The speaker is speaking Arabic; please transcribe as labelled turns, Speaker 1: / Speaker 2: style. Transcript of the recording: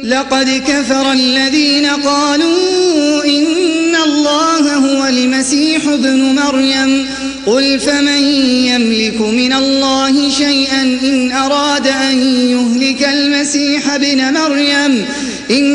Speaker 1: لقد كفر الذين قالوا إن الله هو المسيح ابن مريم قل فمن يملك من الله شيئا إن أراد أن يهلك المسيح ابن مريم